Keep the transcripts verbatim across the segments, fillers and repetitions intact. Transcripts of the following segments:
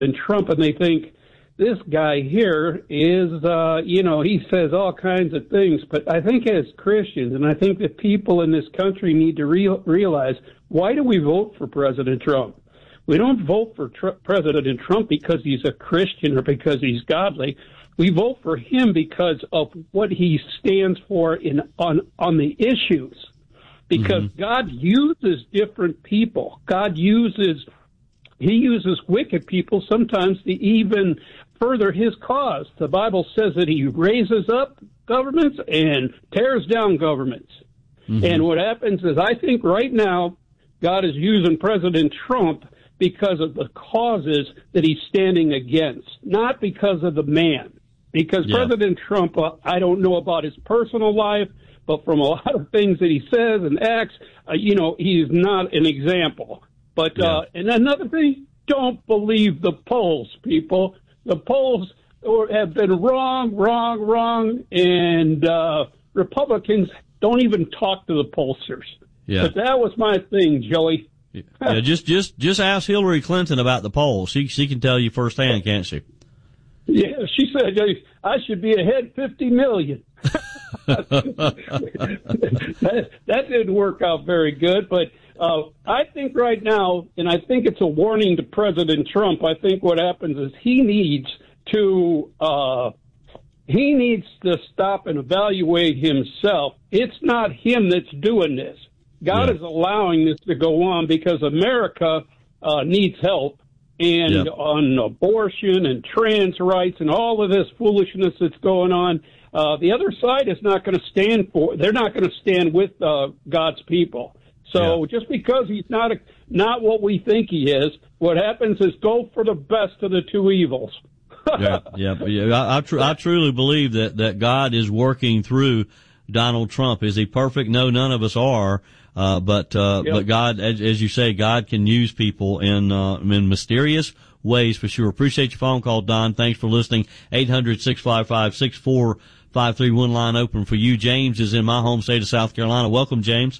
Trump, and they think, this guy here is, uh, you know, he says all kinds of things. But I think as Christians, and I think that people in this country need to re- realize, why do we vote for President Trump? We don't vote for tr- President Trump because he's a Christian or because he's godly. We vote for him because of what he stands for in on, on the issues. Because mm-hmm. God uses different people. God uses, he uses wicked people sometimes to even further his cause. The Bible says that he raises up governments and tears down governments. Mm-hmm. And what happens is, I think right now, God is using President Trump because of the causes that he's standing against, not because of the man. Because yeah. President Trump, uh, I don't know about his personal life, but from a lot of things that he says and acts, uh, you know, he's not an example. But, yeah. uh, and another thing, don't believe the polls, people. The polls have been wrong, wrong, wrong, and uh, Republicans don't even talk to the pollsters. Yeah. But that was my thing, Joey. yeah, just just just ask Hillary Clinton about the polls. She she can tell you firsthand, can't she? Yeah, she said I should be ahead fifty million. that, that didn't work out very good, but uh, I think right now, and I think it's a warning to President Trump. I think what happens is he needs to uh, he needs to stop and evaluate himself. It's not him that's doing this. God yeah. is allowing this to go on because America uh, needs help. And yep. on abortion and trans rights and all of this foolishness that's going on, uh, the other side is not going to stand for. They're not going to stand with uh, God's people. So yeah. just because he's not a, not what we think he is, what happens is go for the best of the two evils. yeah, yeah, yeah. I, I, tr- I truly believe that that God is working through Donald Trump. Is he perfect? No, none of us are. Uh, but, uh, yep. but God, as, as you say, God can use people in, uh, in mysterious ways for sure. Appreciate your phone call, Don. Thanks for listening. eight hundred, six five five, six four five three, one line open for you. James is in my home state of South Carolina. Welcome, James.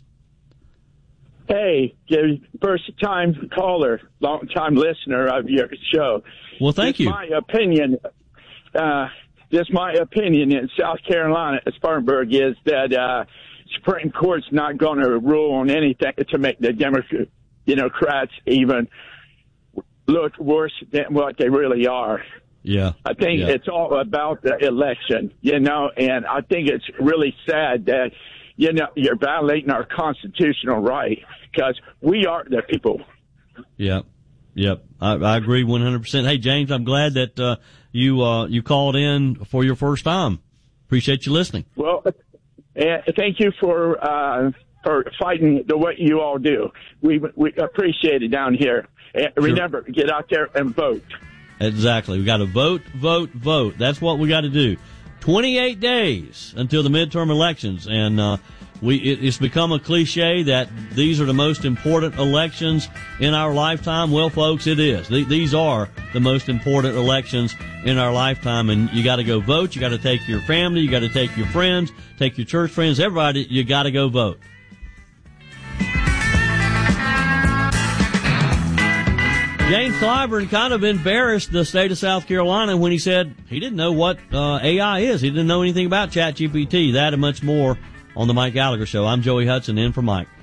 Hey, first time caller, long time listener of your show. Well, thank just you. My opinion, uh, just my opinion in South Carolina, Spartanburg, is that, uh, Supreme Court's not going to rule on anything to make the Democrats, you know, Democrats even look worse than what they really are. Yeah. I think yeah. it's all about the election, you know, and I think it's really sad that, you know, you're violating our constitutional right because we are the people. Yep. Yep. I, I agree one hundred percent. Hey, James, I'm glad that, uh, you, uh, you called in for your first time. Appreciate you listening. Well, and thank you for uh, for fighting the way you all do. We we appreciate it down here. And remember, sure. get out there and vote. Exactly. We got to vote, vote, vote. That's what we got to do. twenty-eight days until the midterm elections, and uh, we it, it's become a cliche that these are the most important elections in our lifetime. Well, folks, it is. Th- these are the most important elections in our lifetime, and you got to go vote. You got to take your family. You got to take your friends, take your church friends, everybody. You got to go vote. James Clyburn kind of embarrassed the state of South Carolina when he said he didn't know what uh, A I is. He didn't know anything about ChatGPT. That and much more on the Mike Gallagher Show. I'm Joey Hudson, in for Mike.